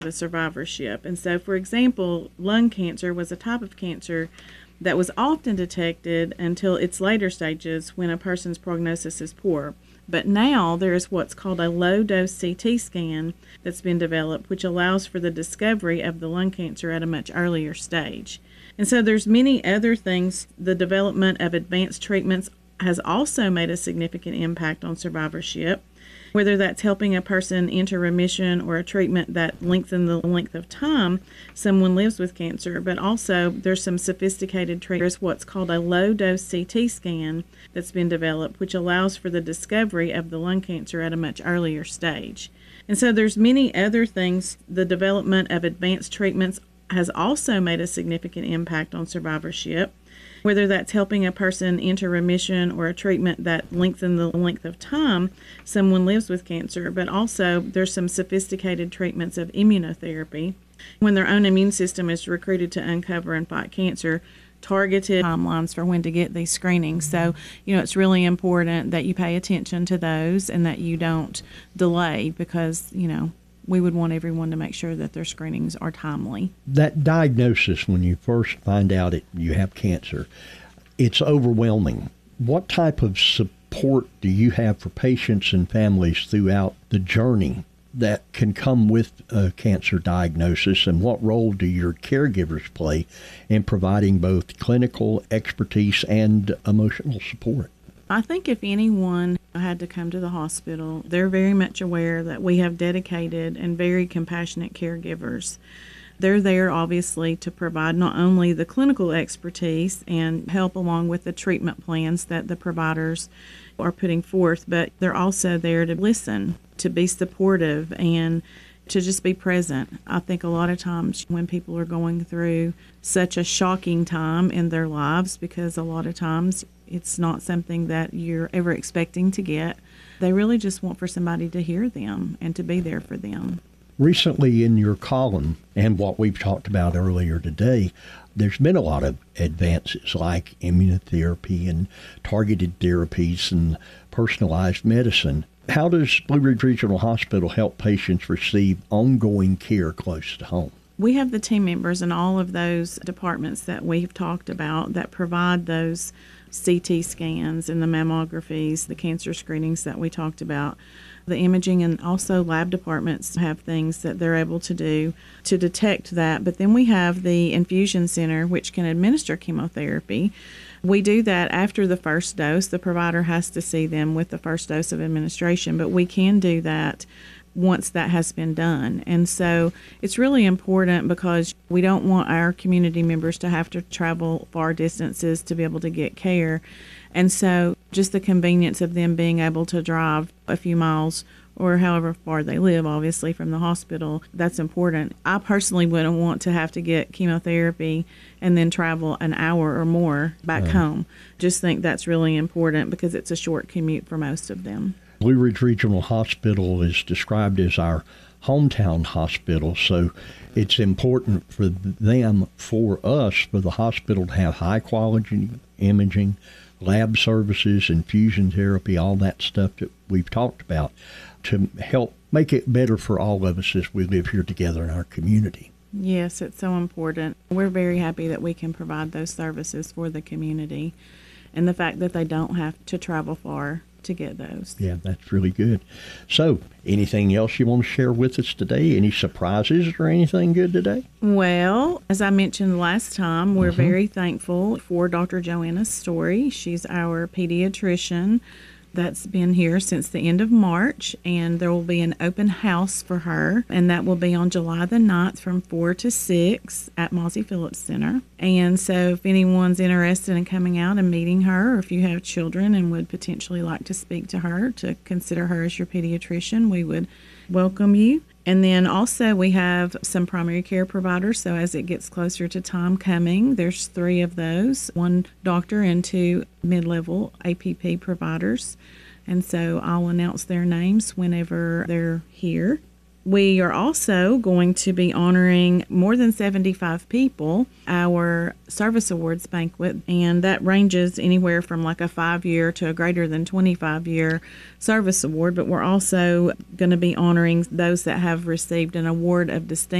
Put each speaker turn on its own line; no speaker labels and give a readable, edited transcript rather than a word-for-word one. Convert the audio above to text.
the survivorship. And so, for example, lung cancer was a type of cancer that was often detected until its later stages when a person's prognosis is poor. But now there is what's called a low-dose CT scan that's been developed, which allows for the discovery of the lung cancer at a much earlier stage. And so there's many other things. The development of advanced treatments has also made a significant impact on survivorship, whether that's helping a person enter remission or a treatment that lengthens the length of time someone lives with cancer. But also there's some sophisticated treatments. There's what's called a low-dose CT scan that's been developed, which allows for the discovery of the lung cancer at a much earlier stage. And so there's many other things. The development of advanced treatments has also made a significant impact on survivorship, whether that's helping a person enter remission or a treatment that lengthens the length of time someone lives with cancer. But also there's some sophisticated treatments of immunotherapy when their own immune system is recruited to uncover and fight cancer, targeted timelines for when to get these screenings. So, it's really important that you pay attention to those and that you don't delay because, we would want everyone to make sure that their screenings are timely.
That diagnosis, when you first find out you have cancer, it's overwhelming. What type of support do you have for patients and families throughout the journey that can come with a cancer diagnosis, and what role do your caregivers play in providing both clinical expertise and emotional support?
I think if anyone had to come to the hospital, they're very much aware that we have dedicated and very compassionate caregivers. They're there, obviously, to provide not only the clinical expertise and help along with the treatment plans that the providers are putting forth, but they're also there to listen, to be supportive, and to just be present. I think a lot of times when people are going through such a shocking time in their lives, because a lot of times it's not something that you're ever expecting to get, they really just want for somebody to hear them and to be there for them.
Recently in your column, and what we've talked about earlier today, there's been a lot of advances like immunotherapy and targeted therapies and personalized medicine. How does Blue Ridge Regional Hospital help patients receive ongoing care close to home?
We have the team members in all of those departments that we've talked about that provide those CT scans and the mammographies, the cancer screenings that we talked about. The imaging and also lab departments have things that they're able to do to detect that. But then we have the infusion center, which can administer chemotherapy. We do that after the first dose. The provider has to see them with the first dose of administration, but we can do that once that has been done. And so it's really important because we don't want our community members to have to travel far distances to be able to get care. And so just the convenience of them being able to drive a few miles or however far they live, obviously, from the hospital, that's important. I personally wouldn't want to have to get chemotherapy and then travel an hour or more back home. Just think that's really important because it's a short commute for most of them.
Blue Ridge Regional Hospital is described as our hometown hospital, so it's important for them, for us, for the hospital to have high-quality imaging, lab services, infusion therapy, all that stuff that we've talked about to help make it better for all of us as we live here together in our community.
Yes, it's so important. We're very happy that we can provide those services for the community and the fact that they don't have to travel far to get those.
Yeah, that's really good. So, anything else you want to share with us today? Any surprises or anything good today?
Well, as I mentioned last time, we're very thankful for Dr. Joanna Story. She's our pediatrician that's been here since the end of March, and there will be an open house for her, and that will be on July the 9th from 4 to 6 at Mossie Phillips Center. And so if anyone's interested in coming out and meeting her, or if you have children and would potentially like to speak to her, to consider her as your pediatrician, we would welcome you. And then also we have some primary care providers, so as it gets closer to time coming, there's 3 of those, 1 doctor and 2 mid-level APP providers. And so I'll announce their names whenever they're here. We are also going to be honoring more than 75 people, our Service Awards banquet, and that ranges anywhere from like a 5-year to a greater than 25-year service award. But we're also going to be honoring those that have received an award of distinction